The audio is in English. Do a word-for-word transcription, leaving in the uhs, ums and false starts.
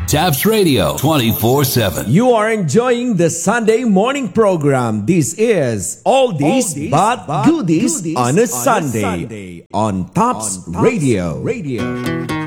Taps Radio twenty-four seven. You are enjoying the Sunday morning program. This is All This But, but Goodies, on a, on Sunday, a Sunday on Tops, on Tops Radio. Radio.